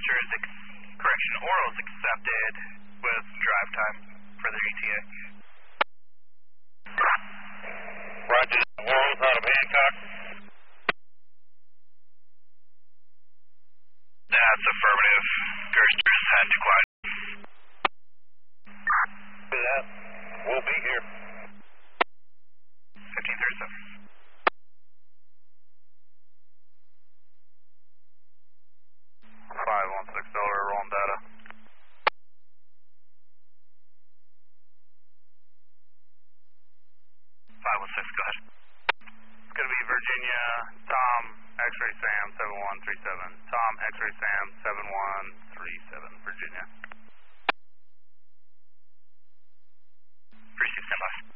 Register is, oral is accepted with drive time for the ETA. Roger, oral's out of Hancock. That's affirmative. Register is head to quiet. That. We'll be here. 1537. 516 Delaware, rolling data. 516, go ahead. It's going to be Virginia, Tom, X-ray Sam, 7137. Tom, X-ray Sam, 7137, Virginia. Receive, stand by.